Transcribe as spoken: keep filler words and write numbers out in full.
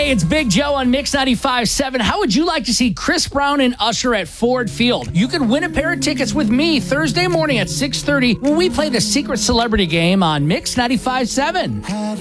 Hey, it's Big Joe on Mix ninety-five point seven. How would you like to see Chris Brown and Usher at Ford Field? You could win a pair of tickets with me Thursday morning at six thirty when we play the Secret Celebrity Game on Mix ninety-five point seven.